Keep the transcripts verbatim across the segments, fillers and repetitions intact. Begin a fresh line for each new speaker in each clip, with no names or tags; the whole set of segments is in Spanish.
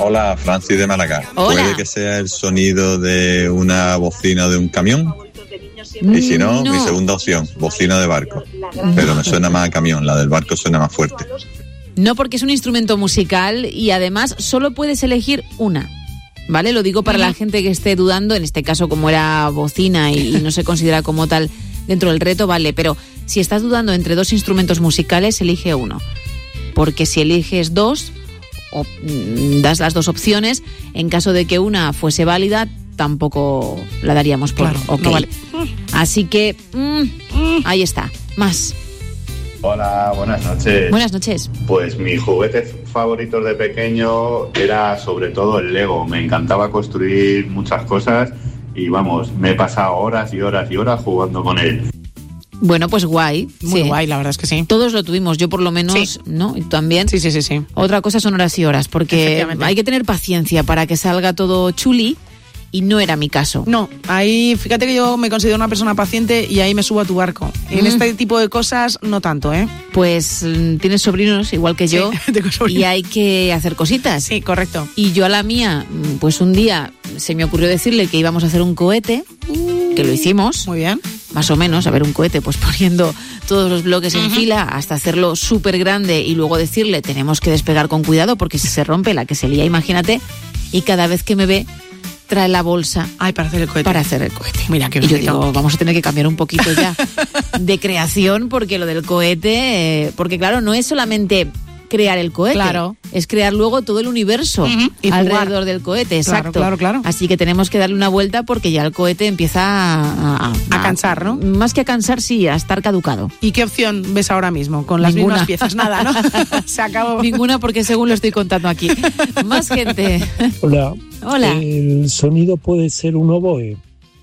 Hola, Francis de Málaga.
Hola.
¿Puede que sea el sonido de una bocina de un camión? Y si no,
No.
mi segunda opción, bocina de barco. Pero me suena más a camión, la del barco suena más fuerte.
No, porque es un instrumento musical y además solo puedes elegir una. ¿Vale? Lo digo para la gente que esté dudando, en este caso como era bocina y, y no se considera como tal dentro del reto, vale, pero si estás dudando entre dos instrumentos musicales, elige uno. Porque si eliges dos, o mm, das las dos opciones, en caso de que una fuese válida, tampoco la daríamos por
Claro,
ok.
no vale.
Así que, mm, ahí está, más.
Hola, buenas noches.
Buenas noches.
Pues mi juguete favorito de pequeño era sobre todo el Lego. Me encantaba construir muchas cosas y vamos, me he pasado horas y horas y horas jugando con él.
Bueno, pues guay.
Muy
sí.
guay, la verdad es que sí.
Todos lo tuvimos, yo por lo menos,
Sí.
¿no? Y tú también.
Sí, sí, sí, sí.
Otra cosa son horas y horas, porque
Efectivamente.
hay que tener paciencia para que salga todo chuli, y no era mi caso.
No, ahí fíjate que yo me considero una persona paciente y ahí me subo a tu barco. En
Mm.
este tipo de cosas no tanto, ¿eh?
Pues mm, tienes sobrinos, igual que
Sí,
yo,
tengo sobrinos.
y hay que hacer cositas.
Sí, correcto.
Y yo a la mía, mm, pues un día se me ocurrió decirle que íbamos a hacer un cohete, que lo hicimos,
Muy bien.
más o menos, a ver, un cohete, pues poniendo todos los bloques en fila hasta hacerlo súper grande y luego decirle, tenemos que despegar con cuidado porque si se rompe la que se lía, imagínate, y cada vez que me ve, trae la bolsa
Ay, para hacer el cohete.
para hacer el cohete.
Mira qué
Y yo
bonito.
digo, vamos a tener que cambiar un poquito ya de creación, porque lo del cohete, eh, porque claro, no es solamente crear el cohete,
Claro.
es crear luego todo el universo
Ujú, y jugar.
alrededor del cohete,
Claro,
exacto.
claro, claro.
Así que tenemos que darle una vuelta porque ya el cohete empieza a, a,
A cansar, ¿no?
Más que a cansar, sí, a estar caducado.
¿Y qué opción ves ahora mismo? Con las
Ninguna.
mismas piezas, nada, ¿no? Se acabó.
Ninguna, porque según lo estoy contando aquí. Más gente.
Hola.
Hola.
El sonido puede ser un oboe.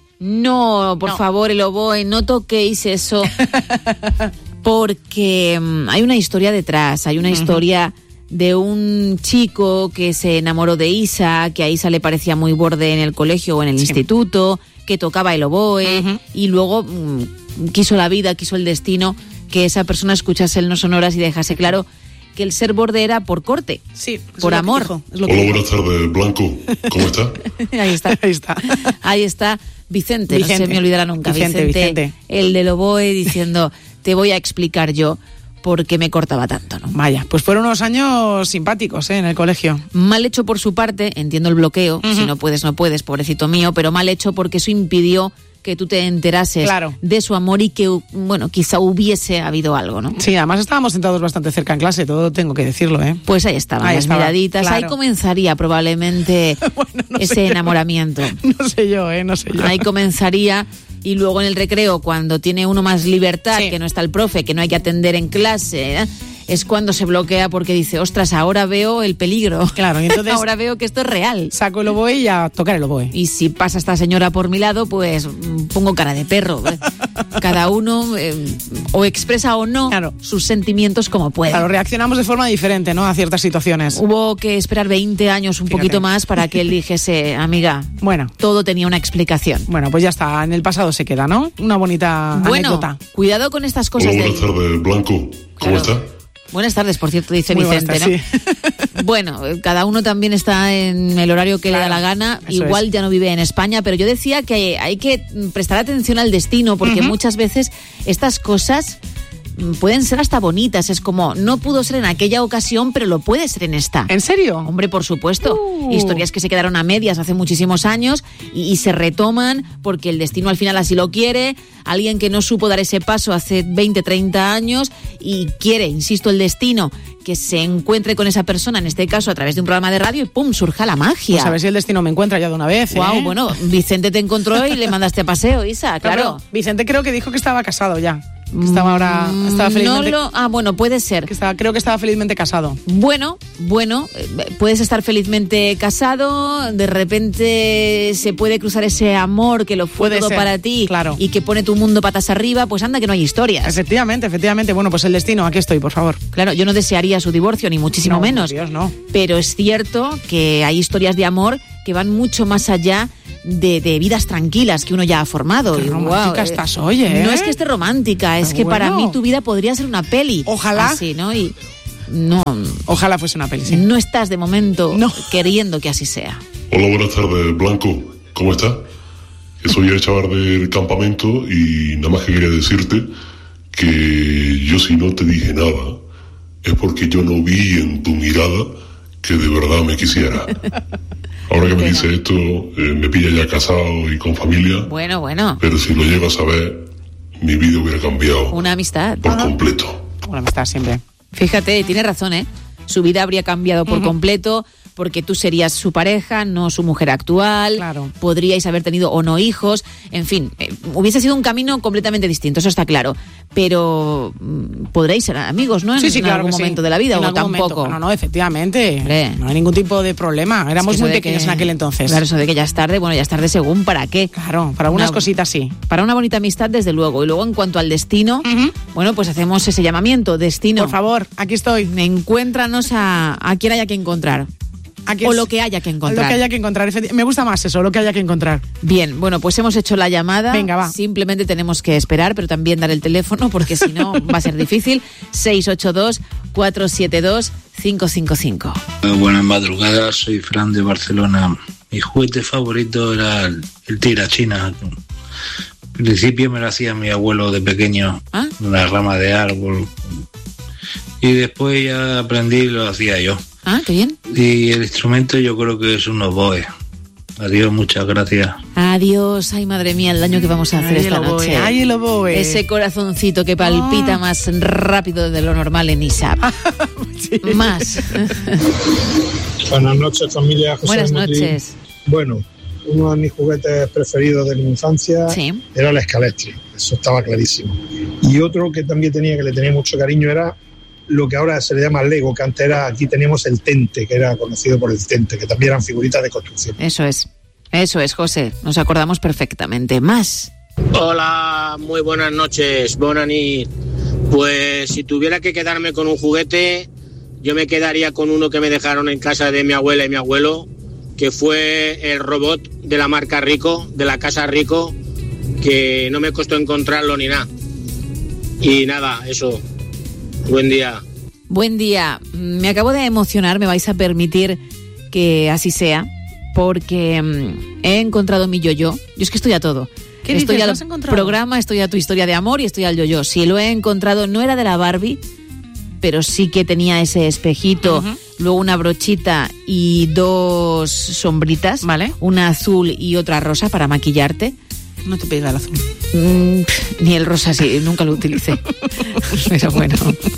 No, por
No.
favor, el oboe, no toquéis eso. Porque mm, hay una historia detrás, hay una historia de un chico que se enamoró de Isa, que a Isa le parecía muy borde en el colegio o en el
Sí.
instituto, que tocaba el oboe,
Ujú.
y luego mm, quiso la vida, quiso el destino que esa persona escuchase el No Sonoras y dejase claro que el ser borde era por corte.
Sí, eso
Por
es lo que
amor.
dijo, es lo que
Hola,
dijo.
buenas tardes, Blanco. ¿Cómo está?
Ahí está.
Ahí está.
Ahí está Vicente, no
Vicente.
se me olvidará nunca.
Vicente, Vicente.
El del oboe diciendo, te voy a explicar yo por qué me cortaba tanto, ¿no?
Vaya, pues fueron unos años simpáticos, ¿eh? En el colegio.
Mal hecho por su parte, entiendo el bloqueo, si no puedes, no puedes, pobrecito mío, pero mal hecho porque eso impidió que tú te enterases
Claro.
de su amor y que, bueno, quizá hubiese habido algo, ¿no?
Sí, además estábamos sentados bastante cerca en clase, todo tengo que decirlo, ¿eh?
Pues ahí estaban
Ahí
las
estaba,
miraditas, ahí
claro.
comenzaría probablemente
Bueno, no sé
ese
yo.
enamoramiento.
No sé yo, ¿eh? No sé yo.
Ahí comenzaría, y luego en el recreo, cuando tiene uno más libertad,
Sí.
que no está el profe, que no hay que atender en clase, ¿eh? es cuando se bloquea porque dice, ostras, ahora veo el peligro.
Claro, y entonces-
ahora veo que esto es real.
Saco el oboe y a tocar el oboe.
Y si pasa esta señora por mi lado, pues mm, pongo cara de perro. ¿eh? Cada uno eh, o expresa o no
Claro.
sus sentimientos como puede.
Claro, reaccionamos de forma diferente, ¿no? A ciertas situaciones.
Hubo que esperar veinte años, un
Fíjate.
poquito más, para que él dijese, amiga,
Bueno,
todo tenía una explicación.
bueno, pues ya está, en el pasado se queda, ¿no? Una bonita
Bueno,
anécdota.
cuidado con estas
Hola,
cosas del...
buenas tardes, Blanco. ¿Cómo
Claro.
está?
Buenas tardes, por cierto, dice
Muy
Vicente,
buenas
¿no?
tardes,
Bueno, eh, cada uno también está en el horario que le da
Claro,
la gana.
eso
Igual
es.
ya no vive en España, pero yo decía que hay que prestar atención al destino, porque muchas veces estas cosas mm, pueden ser hasta bonitas. Es como, no pudo ser en aquella ocasión, pero lo puede ser en esta.
¿En serio?
Hombre, por supuesto.
Uh.
Historias que se quedaron a medias hace muchísimos años y, y se retoman porque el destino al final así lo quiere. Alguien que no supo dar ese paso hace veinte, treinta años y quiere, insisto, el destino, que se encuentre con esa persona, en este caso a través de un programa de radio, y ¡pum!, surja la magia.
Pues a ver si el destino me encuentra ya de una vez, ¿eh?
Guau, bueno, Vicente te encontró y le mandaste a paseo, Isa,
No,
claro.
pero Vicente creo que dijo que estaba casado ya. Que estaba ahora...
Mm,
Estaba
no
felizmente...
lo, ah, bueno, puede ser.
que estaba, creo que estaba felizmente casado.
Bueno, bueno, eh, puedes estar felizmente casado, de repente se puede cruzar ese amor que lo fue
Puede
todo
ser,
para ti
claro.
y que pone tu mundo patas arriba, pues anda que no hay historias.
Efectivamente, efectivamente. Bueno, pues el destino, aquí estoy, por favor.
Claro, yo no desearía su divorcio, ni muchísimo
No,
menos,
por Dios, no.
pero es cierto que hay historias de amor que van mucho más allá de, de vidas tranquilas que uno ya ha formado.
Qué
Y,
romántica
guau, eh,
estás hoy, ¿eh?
No es que esté romántica, es
Pero
que para
bueno.
mí tu vida podría ser una peli.
Ojalá.
Así, ¿no? Y no...
Ojalá fuese una peli, sí.
No estás de momento
no.
queriendo que así sea.
Hola, buenas tardes, Blanco. ¿Cómo estás? Soy el chaval del campamento y nada más que quería decirte que yo si no te dije nada es porque yo no vi en tu mirada que de verdad me quisiera. Ahora que me dice esto, eh, me pilla ya casado y con familia.
Bueno, bueno.
Pero si lo llegas a ver, mi vida hubiera cambiado.
Una amistad.
Por Ajá. completo.
Una amistad siempre.
Fíjate, tiene razón, ¿eh? Su vida habría cambiado por uh-huh. completo porque tú serías su pareja, no su mujer actual.
Claro.
Podríais haber tenido o no hijos. En fin, eh, hubiese sido un camino completamente distinto, eso está claro. Pero mm, podréis ser amigos, ¿no? En,
sí, sí,
en
claro
algún
que
momento
sí.
de la vida,
en
o tampoco.
No, no, efectivamente.
Hombre.
No hay ningún tipo de problema. Éramos
es que
muy pequeños
que,
en aquel entonces.
Claro, eso de que ya es tarde, bueno, ya es tarde según para qué.
Claro, para algunas una, cositas sí.
Para una bonita amistad, desde luego. Y luego, en cuanto al destino, uh-huh. bueno, pues hacemos ese llamamiento. Destino.
Por favor, aquí estoy.
Encuéntranos a, a quien haya que encontrar. O lo que haya que encontrar.
Lo que haya que encontrar. Me gusta más eso, lo que haya que encontrar.
Bien, bueno, pues hemos hecho la llamada.
Venga, va.
Simplemente tenemos que esperar, pero también dar el teléfono, porque si no va a ser difícil. seis ocho dos, cuatro siete dos, cinco cinco cinco.
Buenas madrugadas, soy Fran de Barcelona. Mi juguete favorito era el, el tirachina. Al principio me lo hacía mi abuelo de pequeño,
¿Ah?
una rama de árbol. Y después ya aprendí y lo hacía yo.
Ah, qué bien.
Y el instrumento yo creo que es un oboe. Adiós, muchas gracias.
Adiós, ay madre mía, el daño que vamos a hacer
ay,
esta
el oboe,
noche.
Ay, el oboe.
Ese corazoncito que palpita oh. más rápido de lo normal en I S A P. sí. Más.
Buenas noches, familia. José
Buenas
Motín.
noches.
Bueno, uno de mis juguetes preferidos de mi infancia
sí.
era la escalestri. Eso estaba clarísimo. Y otro que también tenía, que le tenía mucho cariño, era lo que ahora se le llama Lego, que antes era, aquí teníamos el Tente, que era conocido por el Tente, que también eran figuritas de construcción.
Eso es, eso es, José, nos acordamos perfectamente. Más.
Hola, muy buenas noches, Bonani. Pues si tuviera que quedarme con un juguete, yo me quedaría con uno que me dejaron en casa de mi abuela y mi abuelo, que fue el robot de la marca Rico, de la casa Rico, que no me costó encontrarlo ni nada. Y nada, eso. Buen día.
Buen día. Me acabo de emocionar, me vais a permitir que así sea, porque mm, he encontrado mi yo-yo. Yo es que estoy a todo.
¿Qué
estoy
dices?
al programa, estoy a tu historia de amor y estoy al yo-yo. Si lo he encontrado, no era de la Barbie, pero sí que tenía ese espejito, uh-huh. luego una brochita y dos sombritas,
¿vale?
Una azul y otra rosa para maquillarte.
No te pega el azul.
Mm, ni el rosa, sí, nunca lo utilicé. Pero bueno.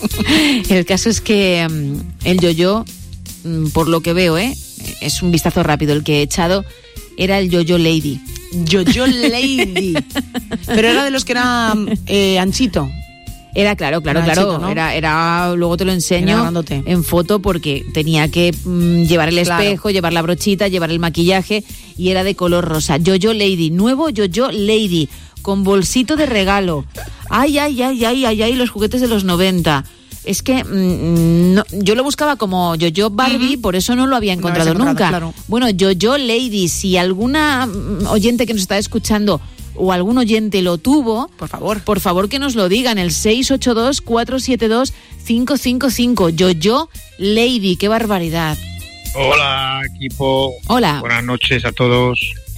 El caso es que um, el yo-yo, um, por lo que veo, ¿eh? es un vistazo rápido el que he echado, era el yo-yo lady.
Yo-yo lady. Pero era de los que era eh, anchito.
Era claro, claro,
era
claro.
Anchito, ¿no?
Era, era, luego te lo enseño en foto porque tenía que mmm, llevar el espejo, claro. llevar la brochita, llevar el maquillaje y era de color rosa. Yo-yo lady, nuevo yo-yo lady, con bolsito de regalo. Ay, ay, ay, ay, ay, ay, los juguetes de los noventa. Es que mmm, no, yo lo buscaba como yo-yo Barbie, uh-huh. por eso no lo había encontrado, no nunca. Claro. Bueno, yo-yo lady, si alguna oyente que nos está escuchando o algún oyente lo tuvo,
por favor,
por favor que nos lo digan, el seis ocho dos, cuatro siete dos, cinco cinco cinco. Yo-yo lady, qué barbaridad.
Hola, equipo.
Hola.
Buenas noches a todos.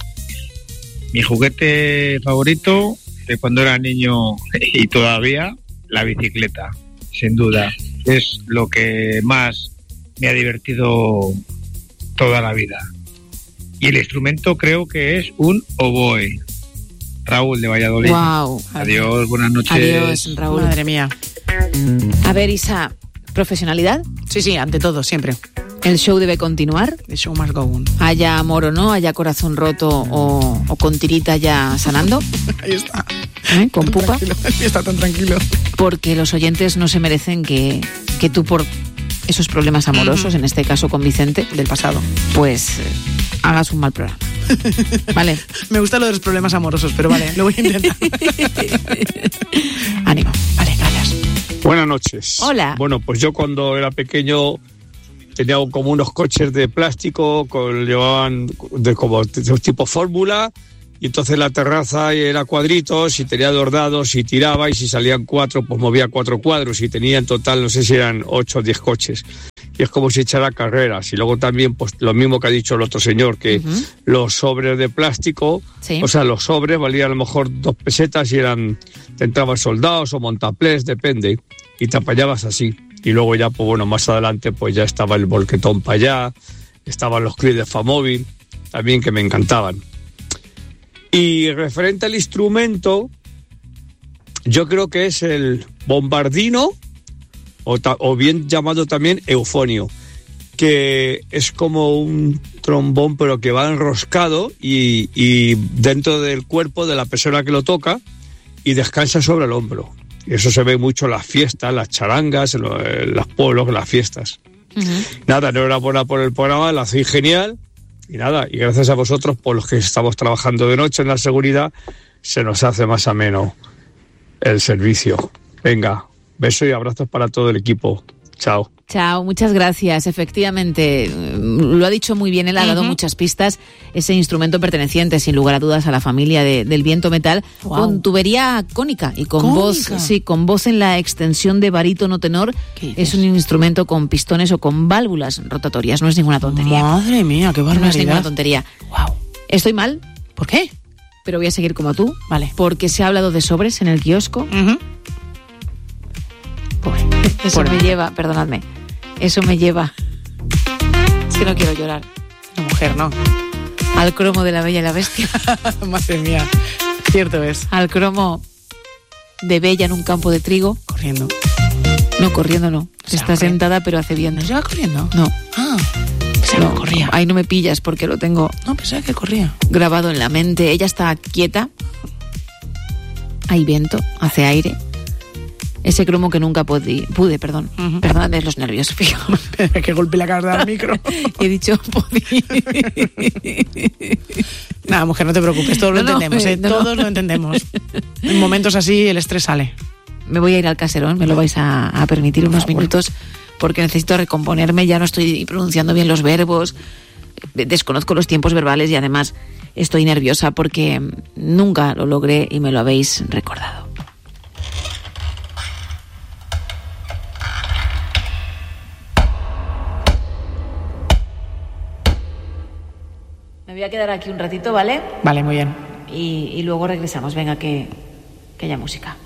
Mi juguete favorito de cuando era niño y todavía, la bicicleta, sin duda. Es lo que más me ha divertido toda la vida. Y el instrumento creo que es un oboe. Raúl de Valladolid.
Wow.
Adiós, buenas noches.
Adiós, Raúl.
Madre mía.
A ver, Isa, ¿profesionalidad?
Sí, sí, ante todo, siempre.
¿El show debe continuar?
The show must go on.
Haya amor o no, haya corazón roto o, o con tirita ya sanando.
Ahí está.
¿Eh? Con pupa.
Está tan tranquilo.
Porque los oyentes no se merecen que, que tú por esos problemas amorosos, uh-huh. en este caso con Vicente,
del pasado,
pues eh, hagas un mal programa. Vale.
Me gusta lo de los problemas amorosos, pero vale, lo voy a intentar.
Ánimo. Vale, gracias.
Buenas noches.
Hola.
Bueno, pues yo cuando era pequeño tenía como unos coches de plástico, con, llevaban de como de tipo fórmula y entonces la terraza era cuadritos y tenía dos dados y tiraba, y si salían cuatro, pues movía cuatro cuadros, y tenía en total, no sé si eran ocho o diez coches. Y es como si echara carreras. Y luego también, pues lo mismo que ha dicho el otro señor, que uh-huh. los sobres de plástico, sí. o sea, los sobres valían a lo mejor dos pesetas y eran, te entraban soldados o montaplés, depende, y te apañabas así. Y luego ya, pues bueno, más adelante, pues ya estaba el volquetón para allá, estaban los clips de Famóvil, también, que me encantaban. Y referente al instrumento, yo creo que es el bombardino, o, ta, o bien llamado también eufonio, que es como un trombón pero que va enroscado y, y dentro del cuerpo de la persona que lo toca, y descansa sobre el hombro. Y eso se ve mucho en las fiestas, las charangas, en los, en los pueblos, en las fiestas. Uh-huh. Nada, enhorabuena por el programa, lo hacéis genial. Y nada, y gracias a vosotros, por los que estamos trabajando de noche en la seguridad, se nos hace más ameno el servicio. Venga, besos y abrazos para todo el equipo. Chao.
Chao, muchas gracias. Efectivamente, lo ha dicho muy bien, él ha uh-huh. dado muchas pistas. Ese instrumento perteneciente, sin lugar a dudas, a la familia de, del viento metal, wow. con tubería cónica y con ¿Cónica? voz, sí, con voz en la extensión de barítono tenor. Es un instrumento con pistones o con válvulas rotatorias, no es ninguna tontería.
Madre mía, qué barbaridad.
No es ninguna tontería.
Wow.
Estoy mal.
¿Por qué?
Pero voy a seguir como tú.
Vale.
Porque se ha hablado de sobres en el kiosco.
Uh-huh.
Pobre. Eso Pobre. me lleva, perdonadme, eso me lleva, es que no quiero llorar.
La mujer, no.
Al cromo de La Bella y la Bestia.
Madre mía, cierto es.
Al cromo de Bella en un campo de trigo.
Corriendo.
No, corriendo no. Se está corriendo. sentada, pero hace bien.
¿No lleva corriendo?
No.
Ah, pensaba
no,
que corría.
Ahí no me pillas porque lo tengo...
No, pensaba que corría.
Grabado en la mente. Ella está quieta. Hay viento, hace aire. Ese cromo que nunca pude, pude perdón. Uh-huh. Perdóname los nervios, fijo.
Que golpe la cara del micro.
He dicho podí.
Nada, mujer, no te preocupes, todos no, lo entendemos, no, ¿eh? No, todos no. lo entendemos. En momentos así el estrés sale.
Me voy a ir al caserón, me lo vais a, a permitir unos minutos, porque necesito recomponerme, ya no estoy pronunciando bien los verbos, desconozco los tiempos verbales y además estoy nerviosa porque nunca lo logré y me lo habéis recordado. Me voy a quedar aquí un ratito, ¿vale?
Vale, muy bien.
Y, y luego regresamos. Venga, que, que haya música.